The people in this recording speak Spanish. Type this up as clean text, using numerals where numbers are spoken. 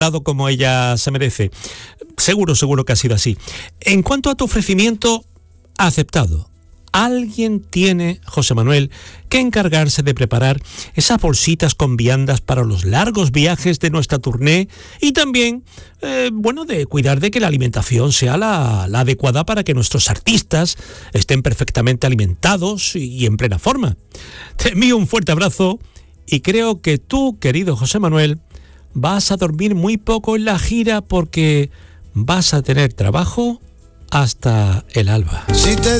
como ella se merece. Seguro que ha sido así. En cuanto a tu ofrecimiento, aceptado. Alguien tiene, José Manuel, que encargarse de preparar esas bolsitas con viandas para los largos viajes de nuestra tournée y también, de cuidar de que la alimentación sea la adecuada para que nuestros artistas estén perfectamente alimentados y en plena forma. Te envío un fuerte abrazo y creo que tú, querido José Manuel, vas a dormir muy poco en la gira porque vas a tener trabajo hasta el alba. Si te